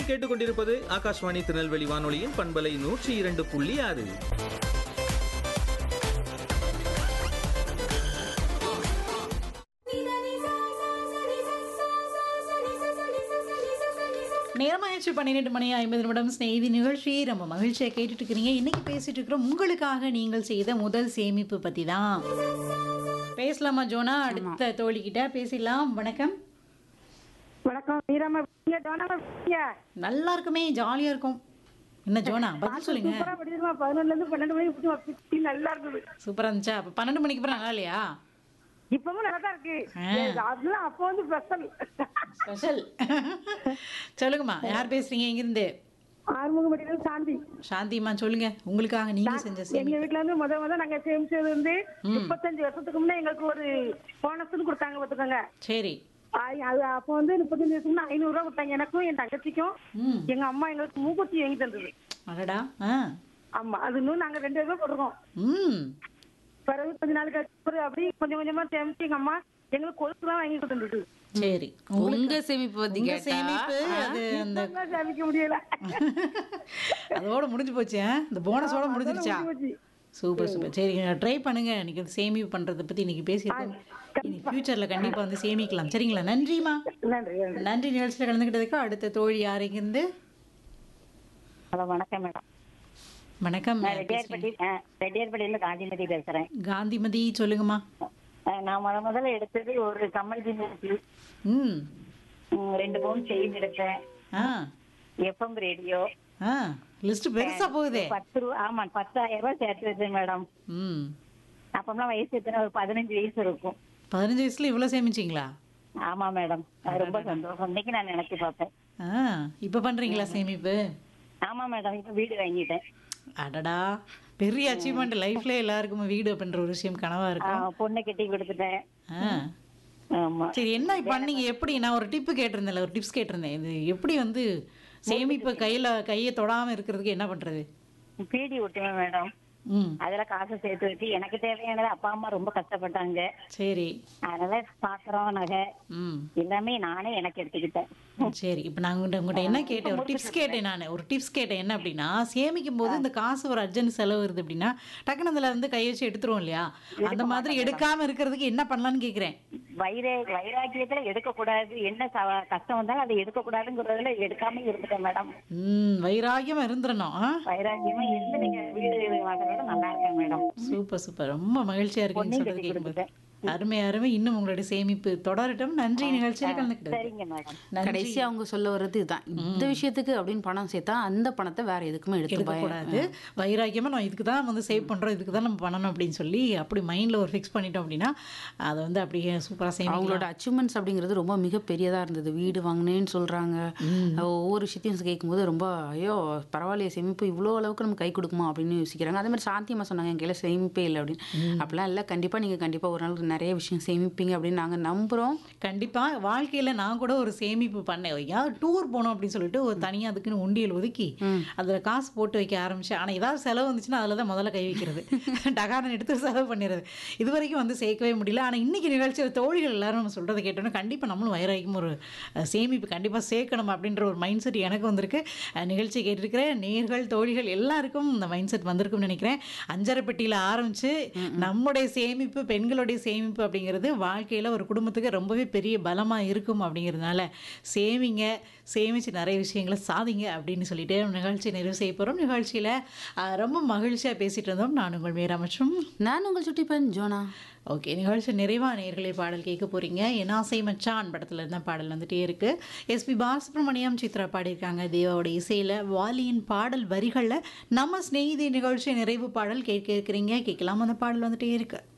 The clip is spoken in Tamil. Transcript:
கேட்டுக்கொண்டிருப்பது ஆகாஷ்வாணி திருநெல்வேலி வானொலியின் பண்பலை 102.6. நேரமாயிடுச்சு 12:50 ஸ்நேகிதி நிகழ்ச்சி ரொம்ப மகிழ்ச்சியாக கேட்டுட்டு இருக்கிறீங்க. இன்னைக்கு பேசிட்டு இருக்கிறோம் உங்களுக்காக நீங்கள் செய்த முதல் சேமிப்பு பற்றி தான். பேசலாமா ஜோனா? அடுத்த தோழிக்கிட்ட பேசிடலாம். வணக்கம். வணக்கம் வீரம்மா. நல்லா இருக்குமே, ஜாலியா இருக்கும். என்ன ஜோனா பதில் சொல்லுங்க. 11 இருந்து 12 மணிக்கு நல்லா இருக்குது. சூப்பரா இருந்துச்சா? அப்ப 12 மணிக்கு அப்புறம் நல்லா இல்லையா? இப்பவும் நல்லா தான் இருக்கு. அதெல்லாம் அப்போ வந்து ஸ்பெஷல். சொல்லுங்கம்மா, யார் பேசுறீங்க? எங்கிருந்து? ஆறுமுகப்பட்டியில சாந்தி. சாந்திம்மா சொல்லுங்க, உங்களுக்காக நீங்க செஞ்ச எங்க சேமிப்பு. வீட்டுல வந்து முத நாங்க சேமிச்சது வந்து 35 வருஷத்துக்கு முன்னே எங்களுக்கு ஒரு போனஸ்ன்னு கொடுத்தாங்க பாத்துக்கோங்க. சரி. அது அப்போ வந்து 35 வருஷம் 500 ரூபா கொடுத்தாங்க எனக்கும் என் தங்கச்சிக்கும். எங்க அம்மா எங்களுக்கு மூக்குத்தி வாங்கி தந்தது. அடடா. ஆமா, அது இன்னும் நாங்க 2 பேரும் போட்டிருக்கோம். பிறகு கொஞ்ச நாளுக்கு அப்படி கொஞ்சம் கொஞ்சமா சேமிச்சு எங்க அம்மா எங்களுக்கு கொழுப்புலாம் வாங்கி கொடுத்துருது. சரி, உங்க சேமிப்பு பத்தி சேமிப்பு அது அந்த சேமிக்க முடியல. அதோட முடிஞ்சு போச்சு. இந்த போனஸோட முடிஞ்சிருச்சா? Super super. சரி, ட்ரை பண்ணுங்க. இன்னைக்கு வந்து சேமிப்பு பண்றதை பத்தி இன்னைக்கு பேசியிருக்கோம். இனி ஃபியூச்சர்ல கண்டிப்பா வந்து சேமிக்கலாம். சரிங்களா? நன்றிமா. நன்றி. நிகழ்ச்சியில் கலந்துக்கிட்டதுக்கு. அடுத்த தோழி யாருங்கிருந்து? ஹலோ, வணக்கம் மேடம். வணக்கம். ரெட்டியார்பட்டியில காந்திமதி பேசுறேன். காந்திமதி சொல்லுங்கம்மா. நான் முதல்ல எடுத்தது ஒரு கமல் ஜிமிக்கி, 2 பவுன் செயின் எடுத்தேன். FM radio. லிஸ்ட் பெருசா போகுதே. 10 ரூபா. ஆமா, 10,000 ரூபாய் சேர்த்து வச்சேன் மேடம். அப்பெல்லாம் வயசு எத்தனை? ஒரு 15 வயசு இருக்கும். 15 வயசுல இவ்வளவு சேமிச்சீங்களா? ஆமா மேடம், அது ரொம்ப சந்தோஷம். இன்னைக்கு நான் நினைச்சு பார்த்தேன். இப்ப பண்றீங்களா சேமிப்பு? ஆமா மேடம், இப்ப வீடு வாங்கிட்டேன். அடடா, பெரிய அச்சீவ்மெண்ட் லைஃப்ல. எல்லாருக்கும் வீடு அப்படின்ற ஒரு விஷயம் கனவா இருக்கும். பொண்ணை கட்டி கொடுத்துட்டேன். ஆமா. சரி, என்ன பண்ணீங்க? எப்படி? நான் ஒரு டிப்பு கேட்டிருந்தேன், ஒரு டிப்ஸ் கேட்டிருந்தேன். இது எப்படி வந்து சேமிப்பு கையை தொடாம இருக்கிறதுக்கு என்ன பண்றது? PT ஒட்டுவேன் madam. அதுல காசு சேர்த்து வச்சு எனக்கு தேவையானது. அப்பா அம்மா ரொம்ப கஷ்டப்பட்டாங்க. சரி. அதனால பாத்திரம், நகை எல்லாமே நானே எனக்கு எடுத்துக்கிட்டேன். சரி, இப்ப நான் உங்கள்கிட்ட என்ன கேட்டேன்? ஒரு டிப்ஸ் கேட்டேன். நான் ஒரு டிப்ஸ் கேட்டேன். என்ன அப்படின்னா, சேமிக்கும் போது இந்த காசு ஒரு அர்ஜென்ட் செலவு வருது அப்படின்னா டக்குனு அதுல வந்து கை வச்சு எடுத்துருவோம் இல்லையா? அந்த மாதிரி எடுக்காம இருக்கிறதுக்கு என்ன பண்ணலாம்னு கேக்குறேன். வைராக்கியத்துல எடுக்க கூடாது. என்ன கஷ்டம் வந்தாலும் அதை எடுக்க கூடாதுங்கிறதுல எடுக்காம இருந்துட்டேன் மேடம். வைராக்கியமா இருந்துடணும். வைராக்கியமா இருந்து நீங்க வீடு வாங்குறத நல்லா இருக்கேன் மேடம். Super super. ரொம்ப மகிழ்ச்சியா இருக்குன்னு சொல்றது கேட்கும்போது. அருமை அருமை. இன்னும் உங்களுடைய சேமிப்பு தொடரட்டும். நன்றி. நிகழ்ச்சியில் கலந்துக்கிட்டது. சரிங்க மேடம். கடைசி அவங்க சொல்ல வர்றது இதுதான். இந்த விஷயத்துக்கு அப்படின்னு பணம் சேர்த்தா அந்த பணத்தை வேற எதுக்குமே எடுக்க கூடாது. வைராக்கியமா நான் இதுக்கு தான் வந்து சேவ் பண்றோம், இதுக்கு தான் நம்ம பண்ணணும் அப்படின்னு சொல்லி அப்படி மைண்ட்ல ஒரு ஃபிக்ஸ் பண்ணிட்டோம் அப்படின்னா அதை வந்து அப்படியே சூப்பரா சேமிக்கலாம். அவங்களோட அச்சீவ்மெண்ட்ஸ் அப்படிங்கிறது ரொம்ப மிகப்பெரியதா இருந்தது. வீடு வாங்கினேன்னு சொல்றாங்க. ஒவ்வொரு விஷயத்தையும் கேட்கும்போது ரொம்ப ஐயோ பரவாயில்லையே, சேமிப்பு இவ்வளோ அளவுக்கு நம்ம கை கொடுக்குமா அப்படின்னு யோசிக்கிறாங்க. அதே மாதிரி சாந்தியமா சொன்னாங்க, என் கையில சேமிப்பே இல்லை அப்படின்னு. அப்படிலாம் இல்லை. கண்டிப்பா நீங்க கண்டிப்பா ஒரு நாள் நிறைய விஷயம் சேமிப்பீங்க அப்படின்னு நாங்க நம்புறோம். கண்டிப்பா. வாழ்க்கையில நான் கூட ஒரு சேமிப்பு பண்ணேன். ஏதாவது டூர் போனோம் அப்படின்னு சொல்லிட்டு ஒரு தனியா அதுக்குன்னு உண்டியல் ஒதுக்கி அதுல காசு போட்டு வைக்க ஆரம்பிச்சேன். ஆனா ஏதாவது செலவு வந்துச்சுன்னா அதுலதான் முதல்ல கை வைக்கிறது. டகாரன் எடுத்து செலவு பண்ணிடுறது. இது வரைக்கும் வந்து சேர்க்கவே முடியல. ஆனா இன்னைக்கு நிகழ்ச்சியில் தோழிகள் எல்லாரும் நம்ம சொல்றதை கேட்டோன்னா கண்டிப்பா நம்மளும் வைராக்கியம் ஒரு சேமிப்பு கண்டிப்பா சேர்க்கணும் அப்படின்ற ஒரு மைண்ட் செட் எனக்கு வந்திருக்கு. நிகழ்ச்சி கேட்டிருக்கிற நேர்கள் தோழிகள் எல்லாருக்கும் இந்த மைண்ட் செட் வந்திருக்கும்னு நினைக்கிறேன். அஞ்சரைப்பட்டியில ஆரம்பிச்சு நம்முடைய சேமிப்பு, பெண்களுடைய சேமிப்பு அப்படிங்கிறது வாழ்க்கையில் ஒரு குடும்பத்துக்கு ரொம்பவே பெரிய பலமாக இருக்கும். அப்படிங்கிறதுனால சேமிங்க, சேமித்து நிறைய விஷயங்களை சாதிங்க அப்படின்னு சொல்லிட்டு நிகழ்ச்சி நிறைவு செய்ய போகிறோம். நிகழ்ச்சியில் ரொம்ப மகிழ்ச்சியாக பேசிகிட்டு இருந்தோம். நான் உங்கள் மீரா மற்றும் நான் உங்கள் சுட்டி பெண் ஜோனா. ஓகே, நிகழ்ச்சி நிறைவாக நேர்களை பாடல் கேட்க போகிறீங்க. என் ஆசை மச்சான் படத்தில் இருந்த பாடல் வந்துட்டே இருக்குது. எஸ்பி பாலசுப்ரமணியம் சித்ரா பாடியிருக்காங்க. தேவாவோட இசையில் வாலியின் பாடல் வரிகளில் நம்ம ஸ்நேகிதி நிகழ்ச்சி நிறைவு பாடல் கேட்க இருக்கிறீங்க. கேட்கலாம். அந்த பாடல் வந்துட்டே இருக்குது.